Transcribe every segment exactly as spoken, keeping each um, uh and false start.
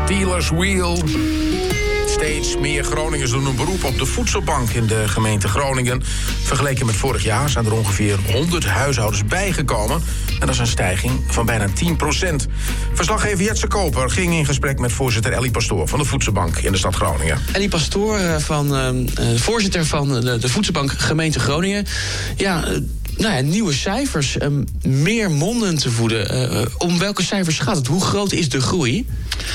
Steelers Wheel. Steeds meer Groningers doen een beroep op de voedselbank in de gemeente Groningen. Vergeleken met vorig jaar zijn er ongeveer honderd huishoudens bijgekomen. En dat is een stijging van bijna tien procent. Verslaggever Jetse Koper ging in gesprek met voorzitter Ellie Pastoor van de Voedselbank in de stad Groningen. Ellie Pastoor, van, uh, voorzitter van de, de Voedselbank gemeente Groningen. Ja, uh, nou ja, nieuwe cijfers, uh, meer monden te voeden. Uh, om welke cijfers gaat het? Hoe groot is de groei?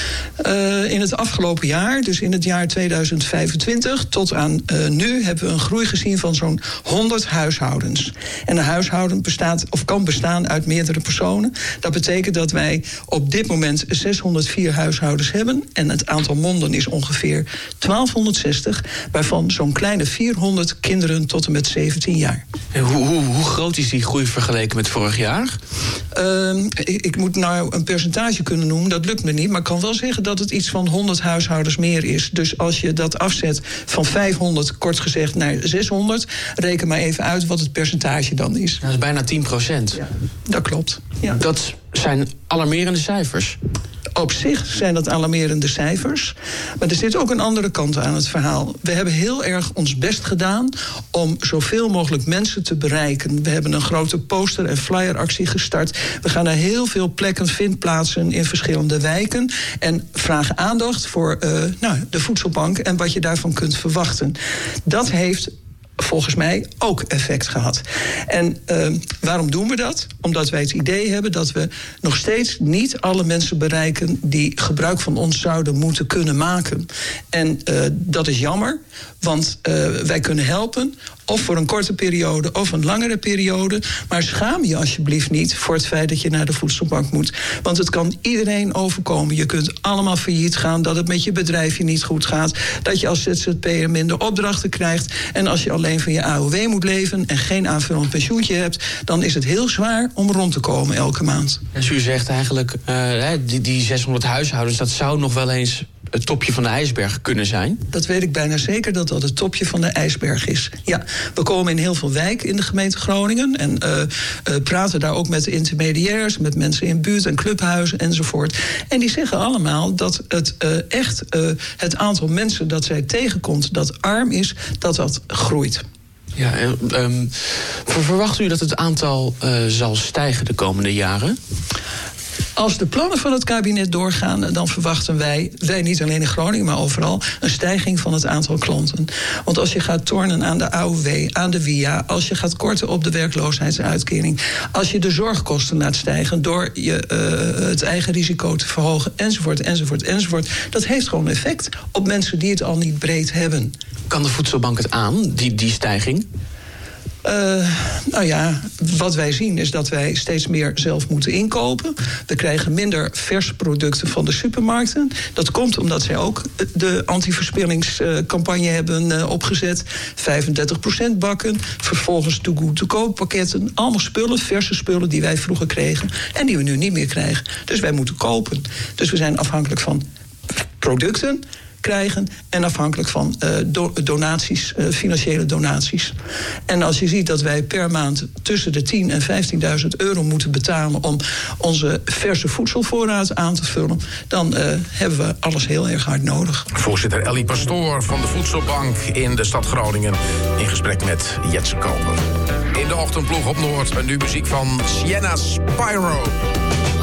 Uh, in het afgelopen jaar, dus in het jaar tweeduizend vijfentwintig... tot aan uh, nu hebben we een groei gezien van zo'n honderd huishoudens. En een huishouden bestaat, of kan bestaan uit meerdere personen. Dat betekent dat wij op dit moment zeshonderdvier huishoudens hebben. En het aantal monden is ongeveer twaalfhonderdzestig... waarvan zo'n kleine vierhonderd kinderen tot en met zeventien jaar. En hoe, hoe, hoe groot is die groei vergeleken met vorig jaar? Uh, ik, ik moet nou een percentage kunnen noemen, dat lukt me niet. Maar ik kan wel zeggen dat het iets van honderd huishoudens meer is. Dus als je dat afzet van vijfhonderd, kort gezegd, naar zeshonderd... reken maar even uit wat het percentage dan is. Dat is bijna tien procent. Ja, dat klopt. Ja. Dat zijn alarmerende cijfers. Op zich zijn dat alarmerende cijfers. Maar er zit ook een andere kant aan het verhaal. We hebben heel erg ons best gedaan om zoveel mogelijk mensen te bereiken. We hebben een grote poster- en flyeractie gestart. We gaan naar heel veel plekken, vindplaatsen in verschillende wijken. En vragen aandacht voor uh, nou, de voedselbank en wat je daarvan kunt verwachten. Dat heeft volgens mij ook effect gehad. En uh, waarom doen we dat? Omdat wij het idee hebben dat we nog steeds niet alle mensen bereiken die gebruik van ons zouden moeten kunnen maken. En uh, dat is jammer, want uh, wij kunnen helpen, of voor een korte periode of een langere periode. Maar schaam je alsjeblieft niet voor het feit dat je naar de voedselbank moet. Want het kan iedereen overkomen. Je kunt allemaal failliet gaan, dat het met je bedrijfje niet goed gaat, dat je als Z Z P'er minder opdrachten krijgt. En als je alleen van je A O W moet leven en geen aanvullend pensioentje hebt, dan is het heel zwaar om rond te komen elke maand. Dus u zegt eigenlijk, uh, die, die zeshonderd huishoudens, dat zou nog wel eens het topje van de ijsberg kunnen zijn? Dat weet ik bijna zeker dat dat het topje van de ijsberg is. Ja, we komen in heel veel wijken in de gemeente Groningen en uh, uh, praten daar ook met de intermediairs, met mensen in buurt- en clubhuizen enzovoort. En die zeggen allemaal dat het uh, echt uh, het aantal mensen dat zij tegenkomt dat arm is, dat dat groeit. Ja, um, verwacht u dat het aantal uh, zal stijgen de komende jaren? Als de plannen van het kabinet doorgaan, dan verwachten wij, wij niet alleen in Groningen, maar overal, een stijging van het aantal klanten. Want als je gaat tornen aan de A O W, aan de W I A, als je gaat korten op de werkloosheidsuitkering, als je de zorgkosten laat stijgen door je, uh, het eigen risico te verhogen, enzovoort, enzovoort, enzovoort, dat heeft gewoon effect op mensen die het al niet breed hebben. Kan de voedselbank het aan, die, die stijging? Uh, nou ja, wat wij zien is dat wij steeds meer zelf moeten inkopen. We krijgen minder verse producten van de supermarkten. Dat komt omdat zij ook de antiverspillingscampagne hebben uh, opgezet. vijfendertig procent bakken, vervolgens to go to go pakketten. Allemaal spullen, verse spullen die wij vroeger kregen en die we nu niet meer krijgen. Dus wij moeten kopen. Dus we zijn afhankelijk van producten krijgen en afhankelijk van uh, do- donaties, uh, financiële donaties. En als je ziet dat wij per maand tussen de tien en vijftienduizend euro moeten betalen om onze verse voedselvoorraad aan te vullen, dan uh, hebben we alles heel erg hard nodig. Voorzitter Ellie Pastoor van de Voedselbank in de stad Groningen in gesprek met Jetse Koper. In de ochtendploeg op Noord, en nu muziek van Sienna Spyro.